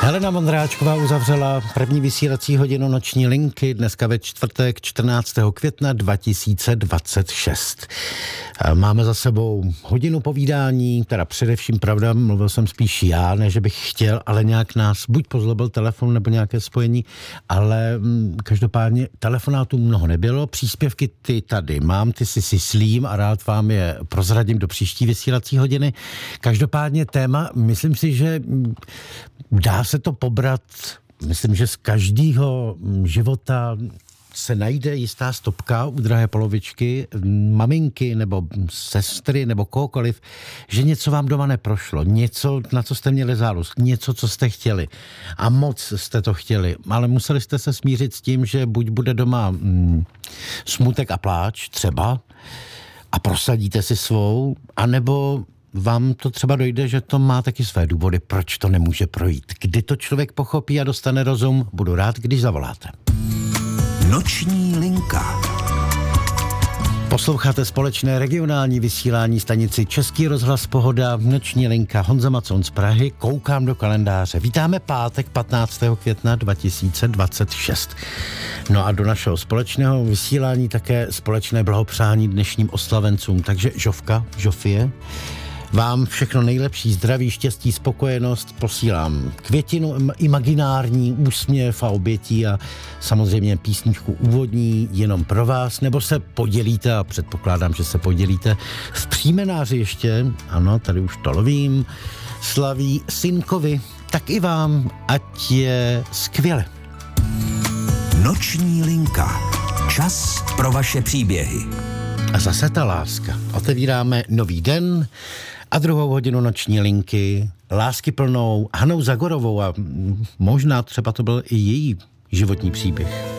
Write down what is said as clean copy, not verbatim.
Helena Vondráčková uzavřela první vysílací hodinu Noční linky dneska ve čtvrtek 14. května 2026. Máme za sebou hodinu povídání, teda především pravda, mluvil jsem spíš já, ne že bych chtěl, ale nějak nás buď pozlobil telefon nebo nějaké spojení, ale každopádně telefonátů mnoho nebylo, příspěvky ty tady mám, ty si slím a rád vám je prozradím do příští vysílací hodiny. Každopádně téma, myslím si, že dá se to pobrat, myslím, že z každého života se najde jistá stopka u drahé polovičky, maminky nebo sestry nebo kohokoliv, že něco vám doma neprošlo, něco, na co jste měli zálusk, něco, co jste chtěli a moc jste to chtěli, ale museli jste se smířit s tím, že buď bude doma smutek a pláč třeba a prosadíte si svou, anebo vám to třeba dojde, že to má taky své důvody, proč to nemůže projít. Kdy to člověk pochopí a dostane rozum, budu rád, když zavoláte. Noční linka. Posloucháte společné regionální vysílání stanici Český rozhlas Pohoda, Noční linka, Honza Macon z Prahy, koukám do kalendáře. Vítáme pátek 15. května 2026. No a do našeho společného vysílání také společné blahopřání dnešním oslavencům. Takže Žofie, vám všechno nejlepší, zdraví, štěstí, spokojenost, posílám květinu imaginární, úsměv a obětí a samozřejmě písničku úvodní jenom pro vás, nebo se podělíte, a předpokládám, že se podělíte, v příjmenáři ještě, ano, tady už to lovím, slaví synkovi, tak i vám, ať je skvěle. Noční linka. Čas pro vaše příběhy. A zase ta láska. Otevíráme nový den a druhou hodinu Noční linky láskyplnou Hanou Zagorovou a možná třeba to byl i její životní příběh.